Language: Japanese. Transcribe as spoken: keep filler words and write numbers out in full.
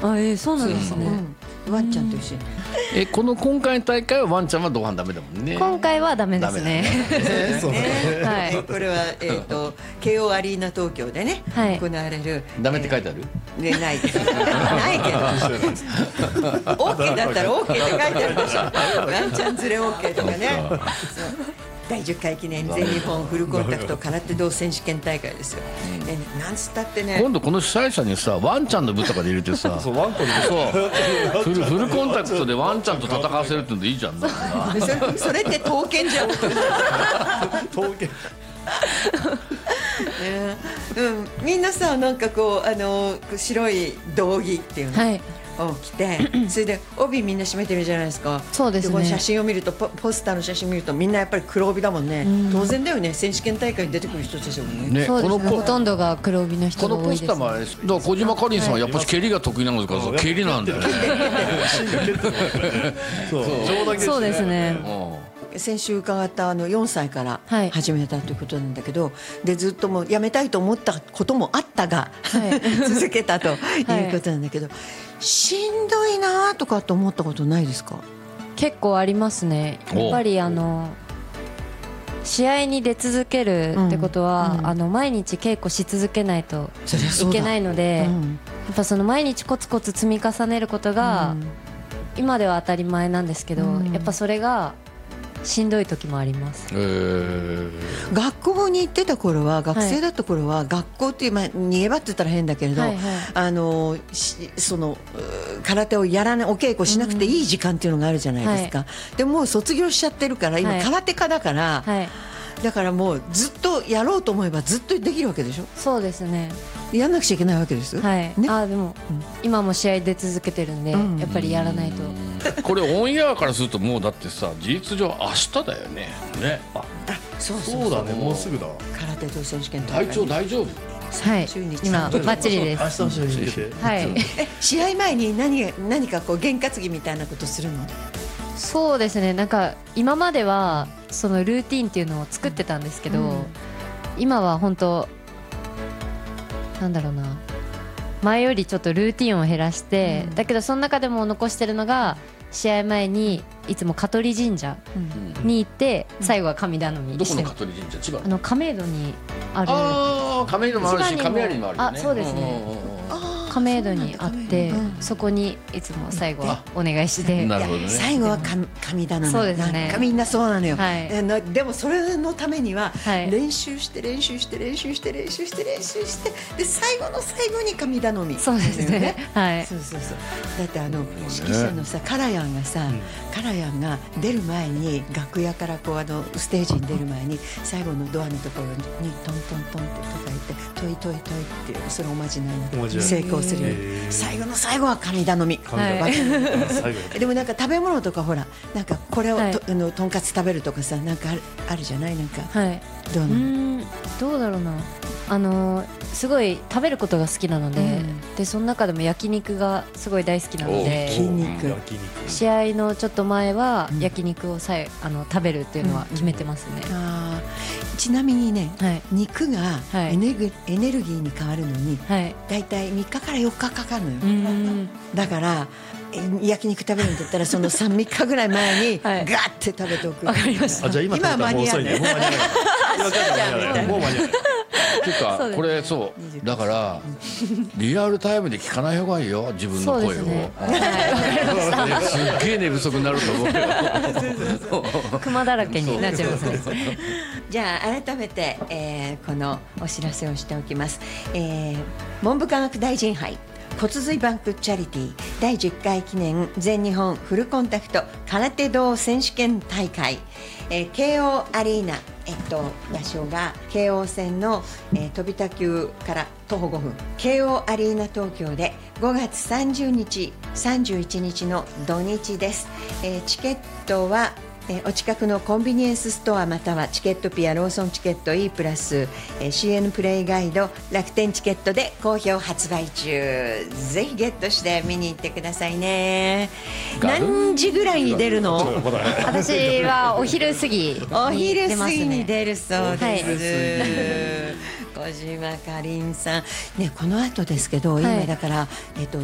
あ、えー、そうなんですね、 うん、ワンちゃんと一緒に。 えこの今回の大会はワンちゃんは同伴ダメだもんね。 今回はダメですね。 そうね、 はい、 これは、えー、と慶応アリーナ東京でね、はい、行われる。 ダメって書いてある？ えー、ね、ないですないけどOK だったら OK って書いてあるでしょ。ワンちゃん連れ OK とかね。だいじゅっかい記念全日本フルコンタクト空手道選手権大会ですよ、うん、えなんつったってね、 今度この主催者にさワンちゃんの部とかで入れてさそうワンちゃんそうフル、フルコンタクトでワンちゃんと戦わせるってのでいいじゃん。それ、それって刀剣じゃん刀剣ね、うん、みんなさなんかこうあの白い道着っていうの、はい、を着てそれで帯みんな締めてるじゃないですか。 そうですね。 でこの写真を見ると ポ, ポスターの写真を見るとみんなやっぱり黒帯だもんね、うん、当然だよね。選手権大会に出てくる人たちだもんね。 ね、そうですね、ほとんどが黒帯の人が多いです、ね、 このポスターもあれだから小島かりんさんはやっぱり蹴りが得意なのですから、蹴りなんだよねそうですね。 先週伺ったあのよんさいから始めたということなんだけど、はい、でずっともうやめたいと思ったこともあったが、はい、続けたということなんだけど、はい、しんどいなとかと思ったことないですか？ 結構ありますね。やっぱりあの試合に出続けるってことは、うん、あの毎日稽古し続けないといけないので、うん、やっぱその毎日コツコツ積み重ねることが、うん、今では当たり前なんですけど、うん、やっぱそれがしんどい時もあります、えー、学校に行ってた頃は学生だった頃は、はい、学校っていう、まあ、逃げ場って言ったら変だけれど、はいはい、あのその空手をやらないお稽古しなくていい時間っていうのがあるじゃないですか、はい、でもう卒業しちゃってるから今、はい、空手家だから、はい、だからもうずっとやろうと思えばずっとできるわけでしょ。 そうですね。 やんなくちゃいけないわけです、 はいね、 あでも、うん、今も試合出続けてるんで、うん、やっぱりやらないと。 これオンエアからするともうだってさ事実上明日だよね。ねああそうそうそうだね、もうすぐだ。 空手道選手権体調大丈夫？ はい、今バッチリです。 明日の試合に向けて、 はい、 え試合前に何何かこう験担ぎみたいなことするの？ そうですね。なんか今まではそのルーティンっていうのを作ってたんですけど、うん、今は本当なんだろうな、前よりちょっとルーティンを減らして、うん、だけどその中でも残してるのが試合前にいつも香取神社に行って、うん、最後は神頼みして。 どこの香取神社？千葉？ あの亀戸にある。 ああ亀戸もあるし亀有もあるよね。 あそうですね。亀戸にあって、うん、そこにいつも最後はお願いして、 なるほどね、 最後は神、神頼み。 そうですね。 なんかみんなそうなのよ、 はい、 でもそれのためには練習して練習して練習して練習して練習してで最後の最後に神頼み。 そうですね、はい、 そうそうそう。だってあの指揮者のさカラヤンがさ、うん、カラヤンが出る前に楽屋からこうあのステージに出る前に最後のドアのところにトントントンって叩いてトイトイトイってそれおまじないの成功する。最後の最後は神頼み、はい、でもなんか食べ物とかほらなんかこれを、はい、と, あのとんかつ食べるとかさなんかあ る, あるじゃないなんか、 はい、ど う, うーんどうだろうな、あのすごい食べることが好きなので、うん、でその中でも焼肉がすごい大好きなので、 焼肉試合のちょっと前は焼肉をさえあの食べるっていうのは決めてますね、うんうん、 あちなみにね、はい、肉がエネル、はい、エネルギーに変わるのに、はい、だいたいみっかからよっかかかるのよ。うんだから焼肉食べるんだったらそのさん、みっかぐらい前にガーって食べておく。 わかりました。 あじゃあ今食べたらもう遅いね。もう間に合わない。もう間に合わない。 っていうかこれそうだからリアルタイムで聞かない方がいいよ自分の声を。すっげえ寝不足になると思うよ。 クマだらけになっちゃいますね。 じゃあ改めて、えー、このお知らせをしておきます、えー、文部科学大臣杯骨髄バンクチャリティーだいじゅっかい記念全日本フルコンタクト空手道選手権大会、えー、慶応アリーナ、えっと、場所が京王線の、えー、飛田急から徒歩ごふん慶応アリーナ東京でごがつさんじゅうにちさんじゅういちにちの土日です、えー、チケットはえお近くのコンビニエンスストアまたはチケットピアローソンチケット E プラス、え シーエヌ プレイガイド楽天チケットで好評発売中。ぜひゲットして見に行ってくださいね。何時ぐらいに出るの？ 私はお昼過ぎ、 お昼過ぎに出るそうです、はい、小島かりんさん、ね、この後ですけど、はい、今だから、えっと